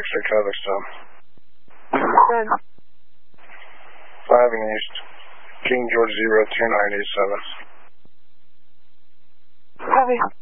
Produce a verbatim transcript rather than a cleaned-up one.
Foxtrot, Kazakhstan. Good. five and East. King George zero two nine eight seven. Copy.